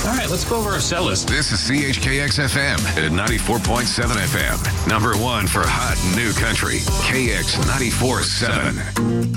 All right, let's go over our cell list. This is CHKX FM at 94.7 FM. Number one for hot new country. KX 94.7.